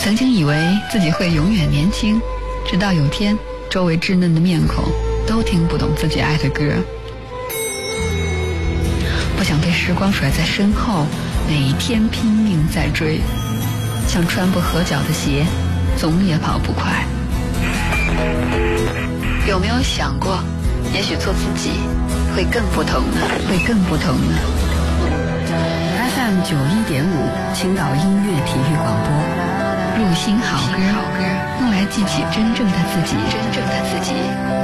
曾经以为自己会永远年轻，直到有天周围稚嫩的面孔都听不懂自己爱的歌。不想被时光甩在身后，每天拼命在追，像穿不合脚的鞋，总也跑不快。有没有想过，也许做自己会更不同呢？会更不同呢？ FM 91.5，青岛音乐体育广播，入心好歌，用来记起真正的自己，真正的自己。